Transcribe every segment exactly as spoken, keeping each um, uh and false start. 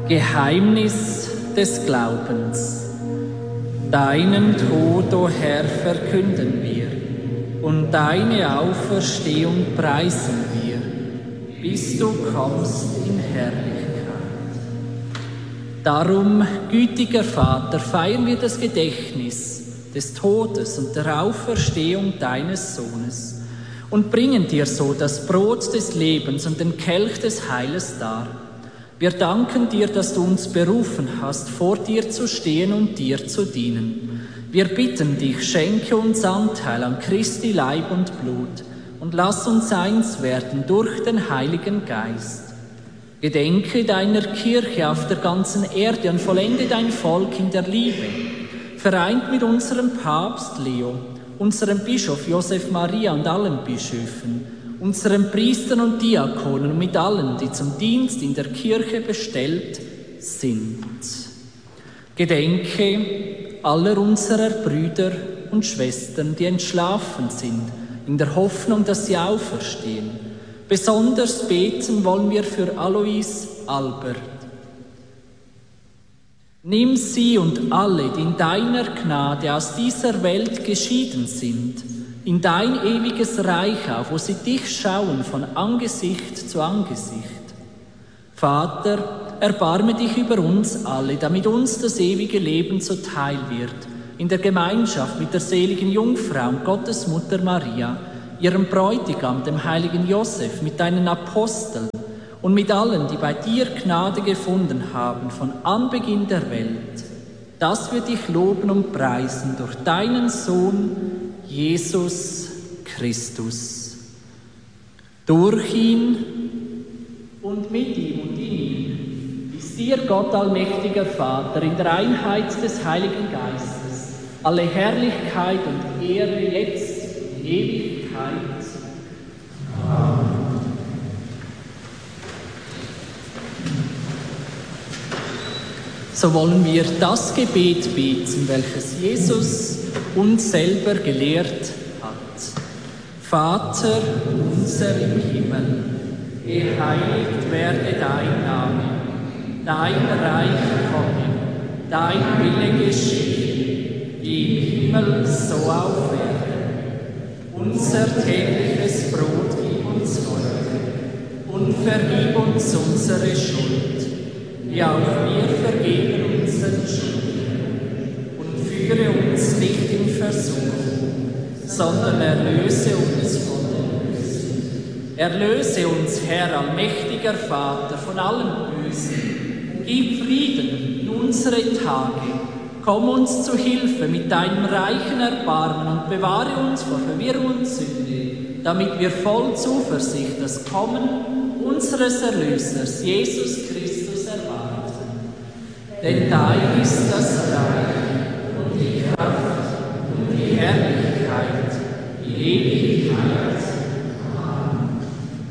Geheimnis des Glaubens. Deinen Tod, o Herr, verkünden wir, und deine Auferstehung preisen wir, bis du kommst in Herrlichkeit. Darum, gütiger Vater, feiern wir das Gedächtnis des Todes und der Auferstehung deines Sohnes und bringen dir so das Brot des Lebens und den Kelch des Heiles dar. Wir danken dir, dass du uns berufen hast, vor dir zu stehen und dir zu dienen. Wir bitten dich, schenke uns Anteil an Christi Leib und Blut und lass uns eins werden durch den Heiligen Geist. Gedenke deiner Kirche auf der ganzen Erde und vollende dein Volk in der Liebe, vereint mit unserem Papst Leo, unserem Bischof Josef Maria und allen Bischöfen, unseren Priestern und Diakonen und mit allen, die zum Dienst in der Kirche bestellt sind. Gedenke aller unserer Brüder und Schwestern, die entschlafen sind, in der Hoffnung, dass sie auferstehen. Besonders beten wollen wir für Alois Albert. Nimm sie und alle, die in deiner Gnade aus dieser Welt geschieden sind, in dein ewiges Reich auf, wo sie dich schauen von Angesicht zu Angesicht. Vater, erbarme dich über uns alle, damit uns das ewige Leben zuteil wird, in der Gemeinschaft mit der seligen Jungfrau und Gottesmutter Maria, ihrem Bräutigam, dem heiligen Josef, mit deinen Aposteln und mit allen, die bei dir Gnade gefunden haben von Anbeginn der Welt, dass wir dich loben und preisen durch deinen Sohn, Jesus Christus. Durch ihn und mit ihm und in ihm ist dir, Gott allmächtiger Vater, in der Einheit des Heiligen Geistes, alle Herrlichkeit und Ehre jetzt in Ewigkeit. Amen. So wollen wir das Gebet beten, welches Jesus uns selber gelehrt hat. Vater unser im Himmel, geheiligt werde dein Name, dein Reich komme, dein Wille geschehe, wie im Himmel so auf Erden. Unser tägliches Brot gib uns heute und vergib uns unsere Schuld, wie auch wir vergeben unseren Schuldigen. Und führe uns nicht in Versuchung, sondern erlöse uns von dem Bösen. Erlöse uns, Herr, allmächtiger Vater, von allem Bösen. Gib Frieden in unsere Tage. Komm uns zu Hilfe mit deinem reichen Erbarmen und bewahre uns vor Verwirrung und Sünde, damit wir voll Zuversicht das Kommen unseres Erlösers, Jesus Christus, erwarten. Denn dein ist das Reich und die Kraft und die Herrlichkeit in Ewigkeit. Amen.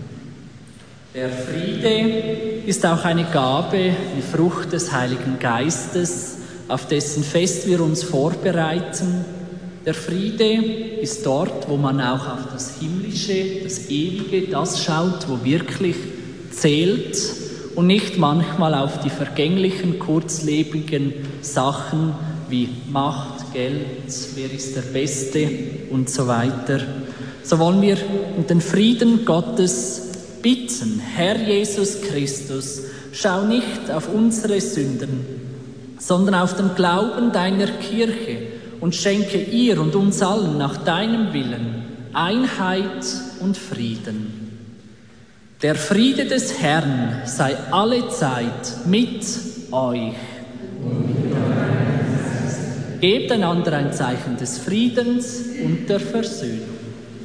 Der Friede ist auch eine Gabe, die Frucht des Heiligen Geistes, auf dessen Fest wir uns vorbereiten. Der Friede ist dort, wo man auch auf das Himmlische, das Ewige, das schaut, wo wirklich zählt und nicht manchmal auf die vergänglichen, kurzlebigen Sachen wie Macht, Geld, wer ist der Beste und so weiter. So wollen wir um den Frieden Gottes bitten. Herr Jesus Christus, schau nicht auf unsere Sünden, sondern auf den Glauben deiner Kirche und schenke ihr und uns allen nach deinem Willen Einheit und Frieden. Der Friede des Herrn sei allezeit mit euch. Gebt einander ein Zeichen des Friedens und der Versöhnung.